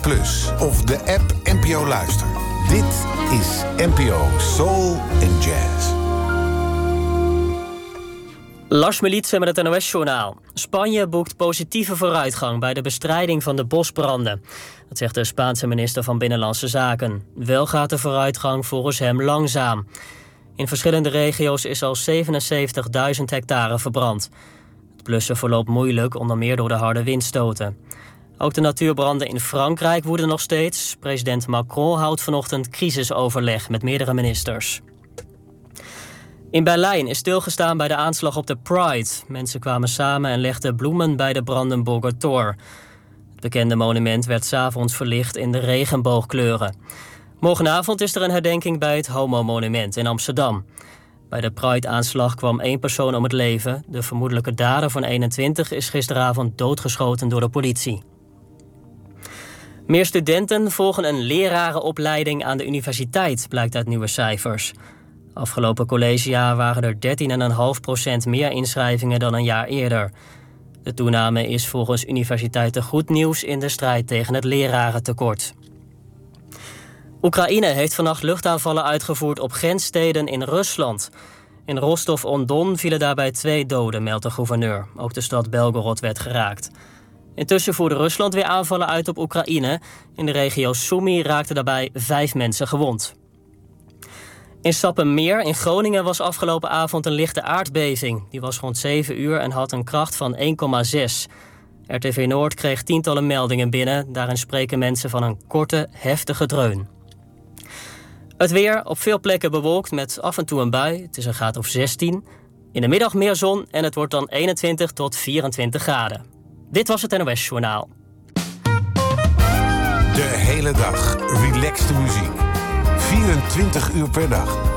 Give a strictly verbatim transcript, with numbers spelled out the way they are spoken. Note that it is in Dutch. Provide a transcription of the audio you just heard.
Plus of de app N P O Luister. Dit is N P O Soul and Jazz. Lars Militsen met het N O S-journaal. Spanje boekt positieve vooruitgang bij de bestrijding van de bosbranden. Dat zegt de Spaanse minister van Binnenlandse Zaken. Wel gaat de vooruitgang volgens hem langzaam. In verschillende regio's is al zevenenzeventigduizend hectare verbrand. Het blussen verloopt moeilijk, onder meer door de harde windstoten. Ook de natuurbranden in Frankrijk woeden nog steeds. President Macron houdt vanochtend crisisoverleg met meerdere ministers. In Berlijn is stilgestaan bij de aanslag op de Pride. Mensen kwamen samen en legden bloemen bij de Brandenburger Tor. Het bekende monument werd 's avonds verlicht in de regenboogkleuren. Morgenavond is er een herdenking bij het Homo-monument in Amsterdam. Bij de Pride-aanslag kwam één persoon om het leven. De vermoedelijke dader van eenentwintig is gisteravond doodgeschoten door de politie. Meer studenten volgen een lerarenopleiding aan de universiteit, blijkt uit nieuwe cijfers. Afgelopen collegejaar waren er dertien komma vijf procent meer inschrijvingen dan een jaar eerder. De toename is volgens universiteiten goed nieuws in de strijd tegen het lerarentekort. Oekraïne heeft vannacht luchtaanvallen uitgevoerd op grenssteden in Rusland. In Rostov-on-Don vielen daarbij twee doden, meldt de gouverneur. Ook de stad Belgorod werd geraakt. Intussen voerde Rusland weer aanvallen uit op Oekraïne. In de regio Sumy raakten daarbij vijf mensen gewond. In Sappemeer in Groningen was afgelopen avond een lichte aardbeving. Die was rond zeven uur en had een kracht van één komma zes. R T V Noord kreeg tientallen meldingen binnen. Daarin spreken mensen van een korte, heftige dreun. Het weer op veel plekken bewolkt met af en toe een bui. Het is een graad of zestien. In de middag meer zon en het wordt dan eenentwintig tot vierentwintig graden. Dit was het N O S-journaal. De hele dag relaxte muziek. vierentwintig uur per dag.